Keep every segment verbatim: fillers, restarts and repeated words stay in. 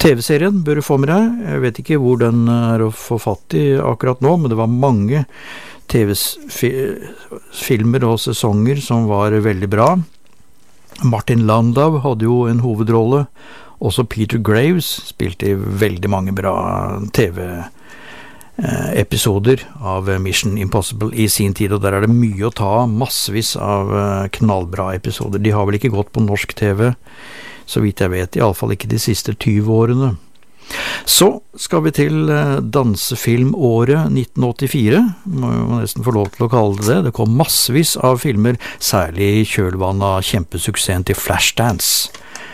T V-serien bør du få med deg. Jeg vet ikke hvor den er å få fatt i akkurat nå, men det var mange T V-filmer og sesonger som var veldig bra. Martin Landau hadde jo en hovedrolle. Også Peter Graves spilte i veldig mange bra T V-episoder av Mission Impossible i sin tid, og der er det mye å ta, massevis av knallbra episoder. De har vel ikke gått på norsk T V, så vidt jeg vet, i alle fall ikke de siste tyve årene. Så skal vi til dansefilmåret nitten åttifire, må jo nesten få lov til å kalle det det. Det kom massevis av filmer, særlig i kjølvannet av kjempesuksessen til Flashdance.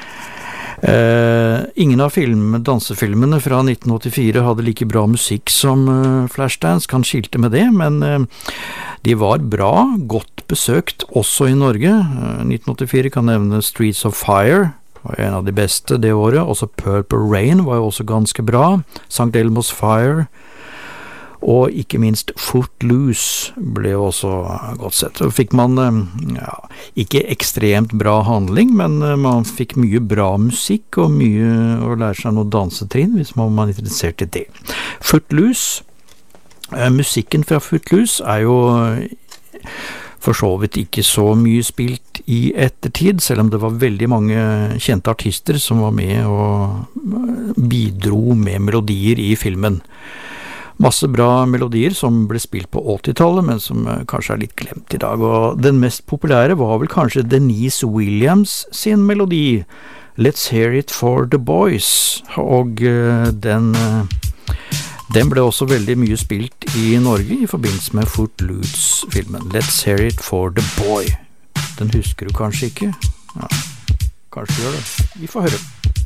Uh, ingen av film, dansefilmene fra nitten åttifire hadde like bra musikk som uh, Flashdance, kan skilte med det, men uh, de var bra, godt besøkt også i Norge. uh, nitten åttifire kan nevne Streets of Fire, var en av de beste det året. Også Purple Rain var jo også ganske bra, Sankt Elmo's Fire, og ikke minst Footloose ble jo også godt sett. Så fikk man ja, ikke ekstremt bra handling, men man fikk mye bra musikk og mye å lære seg noe dansetrinn hvis man var interessert i det. Footloose, musikken fra Footloose er jo for så vidt ikke så mye spilt i ettertid, selv om det var veldig mange kjente artister som var med og bidro med melodier i filmen. Masse bra melodier som ble spilt på åttitallet, men som kanskje er litt glemt i dag. Og den mest populære var vel kanskje Denise Williams sin melodi, Let's Hear It for the Boys. Og den, den ble også veldig mye spilt i Norge i forbindelse med Footloose-filmen. Let's Hear It for the Boy. Den husker du kanskje ikke? Ja, kanskje du gjør det. Vi får høre.